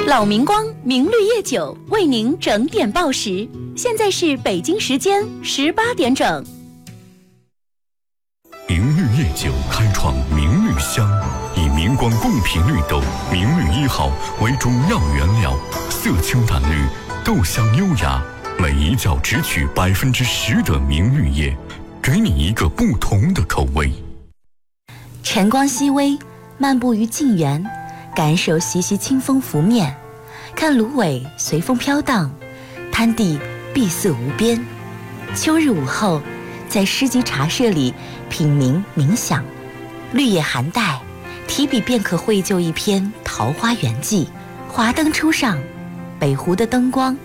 老明光明绿叶酒为您整点报时，现在是北京时间18点整。 明绿叶酒开创明绿香，以明光贡品绿豆明绿1号为主要原料，色清淡绿，豆香优雅，每一窖只取10%的明绿叶，给你一个不同的口味。 晨光熹微，漫步于静园，感受习习清风拂面，看芦苇随风飘荡，滩地碧色无边。秋日午后，在诗集茶社里品茗冥想，绿叶含带，提笔便可绘就一篇《桃花源记》。华灯初上，北湖的灯光